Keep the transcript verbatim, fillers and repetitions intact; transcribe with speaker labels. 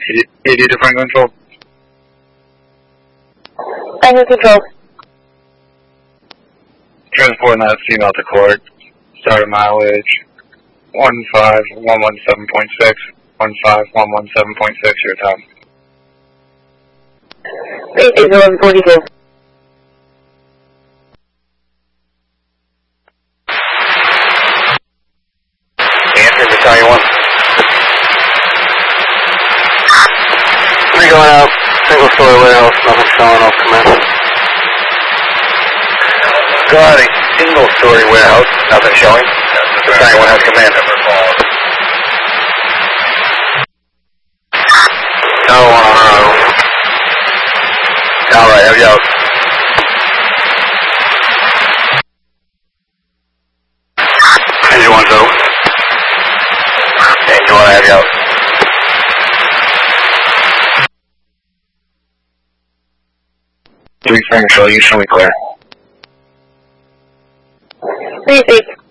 Speaker 1: eighty to Franklin Control.
Speaker 2: Franklin Control.
Speaker 1: Transporting that female to court. Starting mileage one five one one seven point six. one five one one seven point six, your time.
Speaker 2: three six eleven forty-two.
Speaker 3: Answer Battalion one. Three going out. Single story warehouse. Nothing showing off command. Go ahead. A single story warehouse. Nothing showing. Battalion one has command. No one on our own. Alright, have you out. Engine one's out. Engine one, have you out.
Speaker 1: Three Frank Control, you show me clear.
Speaker 2: three six.